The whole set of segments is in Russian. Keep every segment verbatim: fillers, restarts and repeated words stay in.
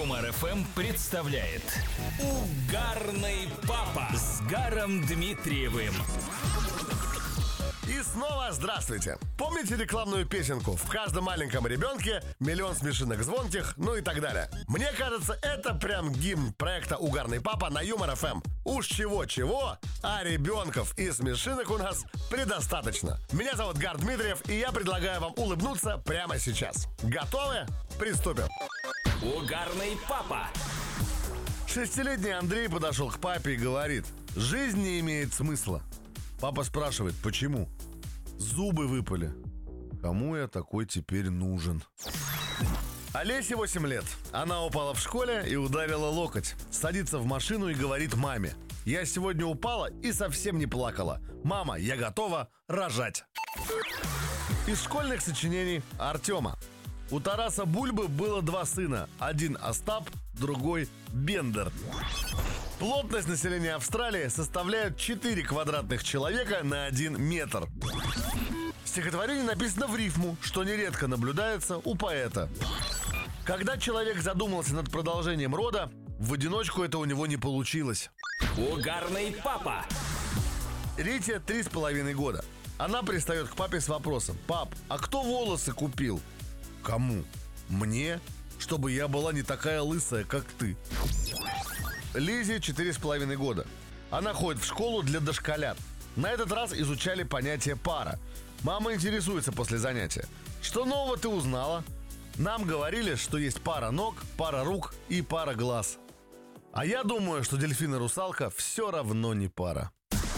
Юмор эф эм представляет Угарный папа с Гаром Дмитриевым. И снова здравствуйте! Помните рекламную песенку «В каждом маленьком ребенке миллион смешинок звонких», ну и так далее? Мне кажется, это прям гимн проекта «Угарный папа» на Юмор эф эм. Уж чего-чего, а ребенков и смешинок у нас предостаточно. Меня зовут Гар Дмитриев, и я предлагаю вам улыбнуться прямо сейчас. Готовы? Приступим! Угарный папа. Шестилетний Андрей подошел к папе и говорит: «Жизнь не имеет смысла». Папа спрашивает: «Почему?» «Зубы выпали». «Кому я такой теперь нужен?» Олесе восемь лет. Она упала в школе и ударила локоть. Садится в машину и говорит маме: «Я сегодня упала и совсем не плакала. Мама, я готова рожать». Из школьных сочинений Артема. У Тараса Бульбы было два сына. Один Остап, другой Бендер. Плотность населения Австралии составляет четыре квадратных человека на один метр. Стихотворение написано в рифму, что нередко наблюдается у поэта. Когда человек задумался над продолжением рода, в одиночку это у него не получилось. Угарный папа. Рите три с половиной года. Она пристает к папе с вопросом: «Пап, а кто волосы купил?» «Кому?» «Мне, чтобы я была не такая лысая, как ты». Лизе четыре с половиной года. Она ходит в школу для дошколят. На этот раз изучали понятие «пара». Мама интересуется после занятия: «Что нового ты узнала?» «Нам говорили, что есть пара ног, пара рук и пара глаз». А я думаю, что дельфин и русалка все равно не пара.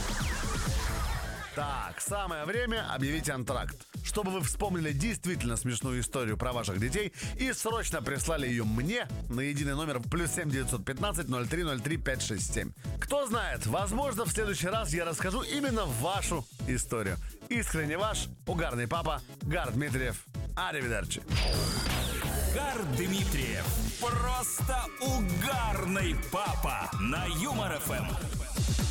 Так, самое время объявить антракт, чтобы вы вспомнили действительно смешную историю про ваших детей и срочно прислали ее мне на единый номер плюс семь девятьсот пятнадцать ноль три ноль три пять шесть семь. Кто знает, возможно, в следующий раз я расскажу именно вашу историю. Искренне ваш угарный папа Гар Дмитриев. Аривидерчи. Гар Дмитриев. Просто угарный папа на Юмор эф эм.